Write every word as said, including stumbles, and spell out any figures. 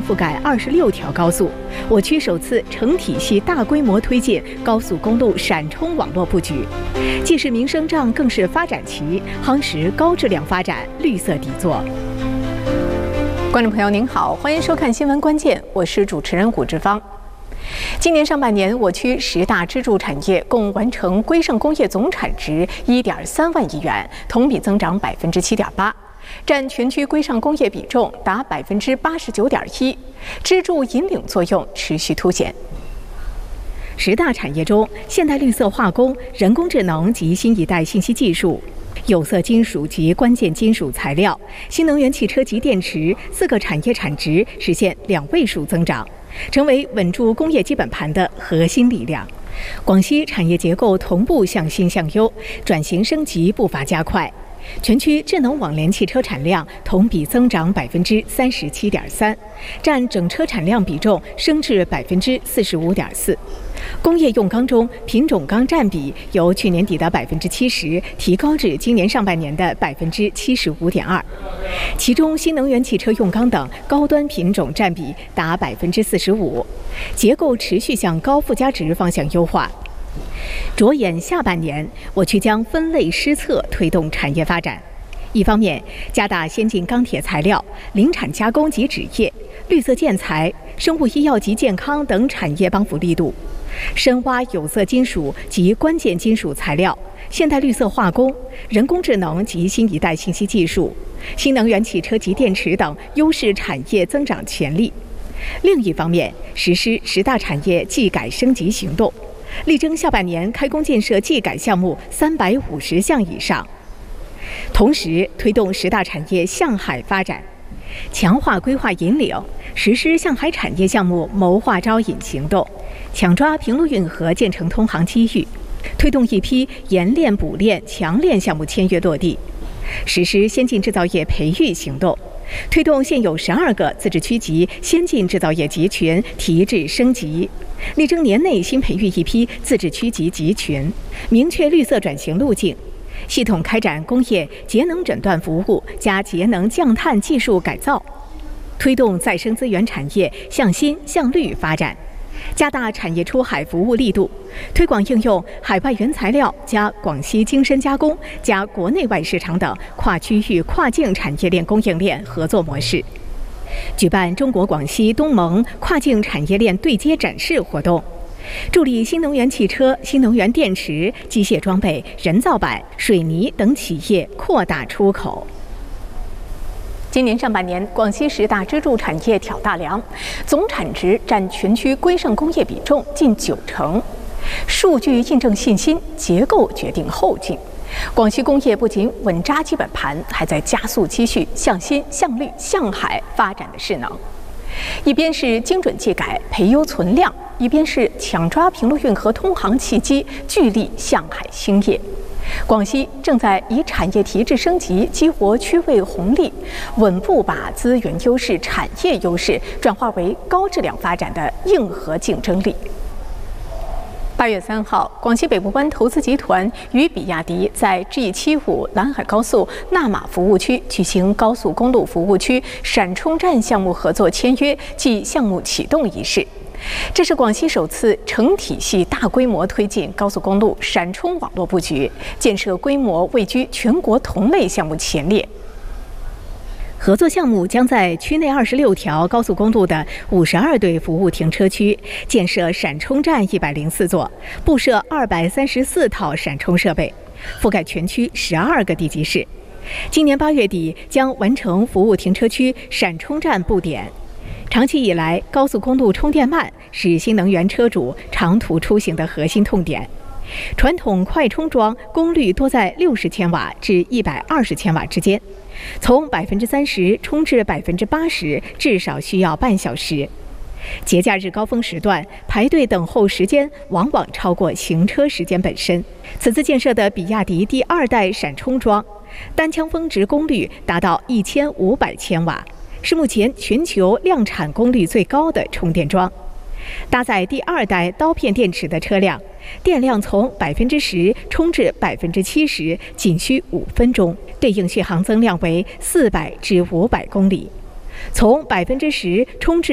覆盖二十六条高速，我区首次成体系大规模推进高速公路闪充网络布局。既是民生仗，更是发展期，夯实高质量发展绿色底座。观众朋友您好，欢迎收看新闻关键，我是主持人古志芳。今年上半年，我区十大支柱产业共完成规盛工业总产值一点三万亿元，同比增长百分之七点八，占全区规上工业比重达百分之八十九点一，支柱引领作用持续凸显。十大产业中，现代绿色化工、人工智能及新一代信息技术、有色金属及关键金属材料、新能源汽车及电池四个产业产值实现两位数增长，成为稳住工业基本盘的核心力量。广西产业结构同步向新向优，转型升级步伐加快。全区智能网联汽车产量同比增长百分之三十七点三，占整车产量比重升至百分之四十五点四。工业用钢中，品种钢占比由去年底的百分之七十提高至今年上半年的百分之七十五点二，其中新能源汽车用钢等高端品种占比达百分之四十五，结构持续向高附加值方向优化。着眼下半年，我区将分类施策推动产业发展。一方面，加大先进钢铁材料、零产加工及纸业、绿色建材、生物医药及健康等产业帮扶力度，深挖有色金属及关键金属材料、现代绿色化工、人工智能及新一代信息技术、新能源汽车及电池等优势产业增长潜力。另一方面，实施十大产业技改升级行动，力争下半年开工建设技改项目三百五十项以上，同时推动十大产业向海发展，强化规划引领，实施向海产业项目谋划招引行动，抢抓平陆运河建成通航机遇，推动一批研炼、补炼、强炼项目签约落地，实施先进制造业培育行动，推动现有十二个自治区级先进制造业集群提质升级，力争年内新培育一批自治区级集群，明确绿色转型路径，系统开展工业节能诊断服务加节能降碳技术改造，推动再生资源产业向新向绿发展，加大产业出海服务力度，推广应用海外原材料加广西精深加工加国内外市场等跨区域跨境产业链供应链合作模式，举办中国广西东盟跨境产业链对接展示活动，助力新能源汽车、新能源电池、机械装备、人造板、水泥等企业扩大出口。今年上半年，广西十大支柱产业挑大梁，总产值占全区规盛工业比重近九成。数据印证信心，结构决定后劲。广西工业不仅稳扎基本盘，还在加速积蓄向新、向绿、向海发展的势能。一边是精准技改、培优存量，一边是抢抓平陆运河通航契机，聚力向海兴业。广西正在以产业提质升级激活区位红利，稳步把资源优势、产业优势转化为高质量发展的硬核竞争力。八月三号，广西北部湾投资集团与比亚迪在 G 七十五蓝海高速纳马服务区举行高速公路服务区闪充站项目合作签约暨项目启动仪式。这是广西首次成体系大规模推进高速公路闪充网络布局，建设规模位居全国同类项目前列。合作项目将在区内二十六条高速公路的五十二对服务停车区建设闪充站一百零四座，布设二百三十四套闪充设备，覆盖全区十二个地级市。今年八月底将完成服务停车区闪充站布点。长期以来，高速公路充电慢是新能源车主长途出行的核心痛点。传统快充桩功率多在六十千瓦至一百二十千瓦之间，从百分之三十充至百分之八十至少需要半小时。节假日高峰时段，排队等候时间往往超过行车时间本身。此次建设的比亚迪第二代闪充桩，单腔峰值功率达到一千五百千瓦。是目前全球量产功率最高的充电桩。搭载第二代刀片电池的车辆，电量从百分之十充至百分之七十仅需五分钟，对应续航增量为四百至五百公里。从百分之十充至